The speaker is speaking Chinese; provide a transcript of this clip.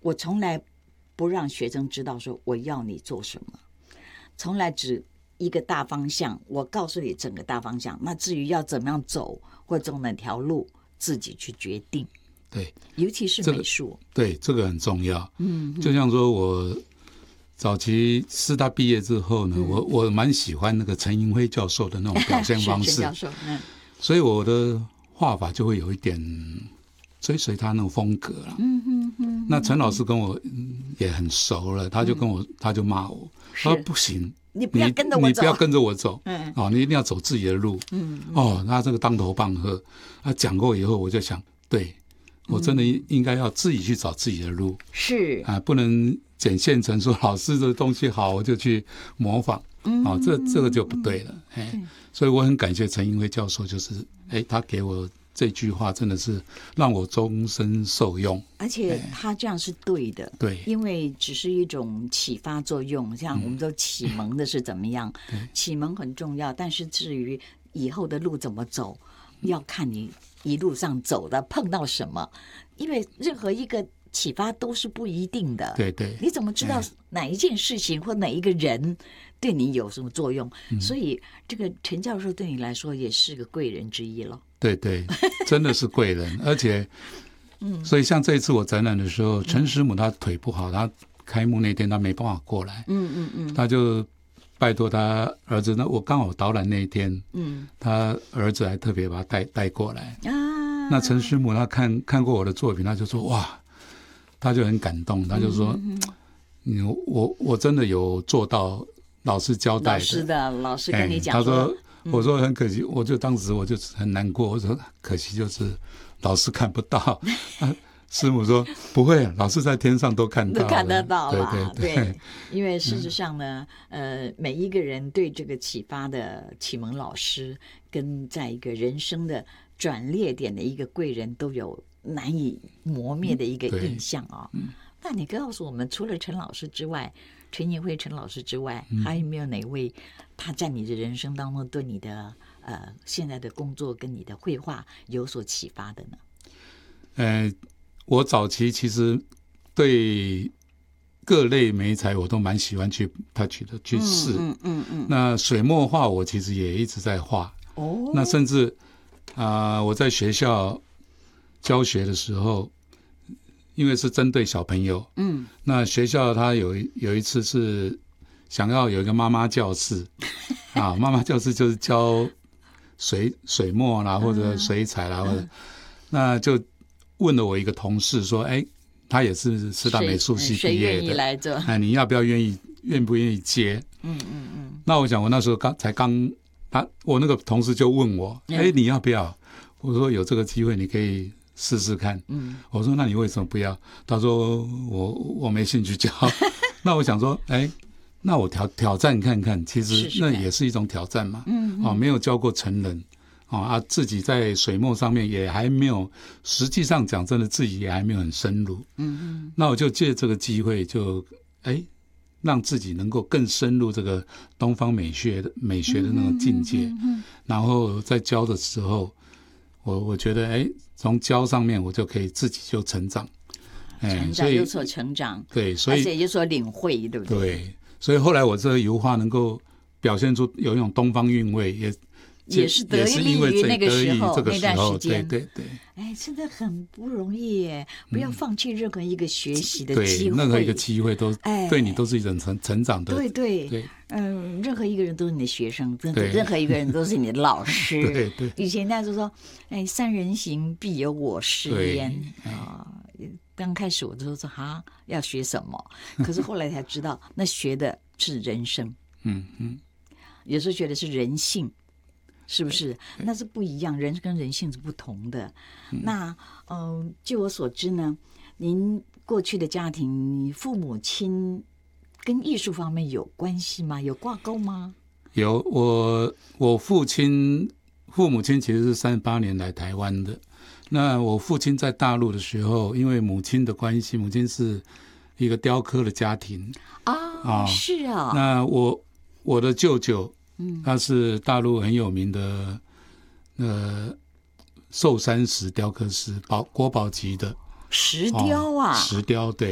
我从来不让学生知道说我要你做什么，从来只一个大方向，我告诉你整个大方向，那至于要怎么样走或走哪条路，自己去决定。 对， 尤其是美术， 对，这个很重要。就像说我早期师大毕业之后呢，我蛮喜欢那个陈寅晖教授的那种表现方式， 陈教授， 所以我的画法就会有一点追随他那种风格了。那陈老师跟我也很熟了，他就骂我，他说不行， 你不要跟着我走， 你不要跟着我走，你一定要走自己的路。他这个当头棒喝，他讲过以后，我就想，对，我真的应该要自己去找自己的路， 是啊， 不能捡现成说老师的东西好，我就去模仿，这个就不对了。所以我很感谢陈寅晖教授，就是他给我这句话真的是让我终身受用， 而且他这样是对的， 对， 因为只是一种启发作用，像我们都启蒙的是怎么样，启蒙很重要，但是至于以后的路怎么走，要看你一路上走的碰到什么，因为任何一个启发都是不一定的， 对对， 你怎么知道哪一件事情或哪一个人对你有什么作用？所以这个陈教授对你来说也是个贵人之一了。 对对，真的是贵人，而且，所以像这一次我展览的时候，陈师母她腿不好，她开幕那天她没办法过来，她就拜托她儿子，那我刚好导览那一天，她儿子还特别把她带过来啊。那陈师母她看过我的作品，她就说哇，她就很感动，她就说，我真的有做到老师交代的， 老师跟你讲她说。我说很可惜，当时我就很难过。我说可惜就是老师看不到。师母说不会，老师在天上都看到了， 都看得到了。 对， 因为事实上呢，每一个人对这个启发的启蒙老师，跟在一个人生的转捩点的一个贵人，都有难以磨灭的一个印象啊。那你告诉我们，除了陈老师之外，陈寅晖陈老师之外，还有没有哪位他在你的人生当中对你的现在的工作跟你的绘画有所启发的呢？ 我早期其实对各类媒材我都蛮喜欢去 touch 的，去试。那水墨画我其实也一直在画。那甚至我在学校教学的时候。因为是针对小朋友，那学校他有一次是想要有一个妈妈教室妈妈教室就是教水墨啦，或者水彩啦，或者那就问了我一个同事说，他也是师大美术系毕业的， 谁愿意来做？ 你要不要愿不愿意接？那我想我那时候我那个同事就问我，你要不要？我说有这个机会你可以试试看。我说那你为什么不要？他说我没兴趣教。那我想说那我挑战看看，其实那也是一种挑战嘛。没有教过成人自己在水墨上面也还没有，实际上讲真的自己也还没有很深入。那我就借这个机会就让自己能够更深入这个东方美学的那种境界。然后在教的时候我觉得从教上面我就可以自己就成长， 有所成长， 对，所以而且有所领会，对不对？ 对，所以后来我这个油画能够表现出有一种东方韵味， 也是得益于那个时候那段时间， 对， 真的很不容易耶！不要放弃任何一个学习的机会， 任何一个机会都对你都是一种成长的， 对，任何一个人都是你的学生，任何一个人都是你的老师。对，以前大家就说，三人行必有我师焉刚开始我就说要学什么，可是后来才知道，那学的是人生。有时候觉得是人性。是不是？那是不一样，人跟人性是不同的。那据我所知呢，您过去的家庭，你父母亲跟艺术方面有关系吗？有挂钩吗？ 有，我父母亲其实是38年来台湾的。那我父亲在大陆的时候，因为母亲的关系，母亲是一个雕刻的家庭是啊。 那我的舅舅。他是大陆很有名的寿山石雕刻师，国宝级的石雕啊， 石雕对。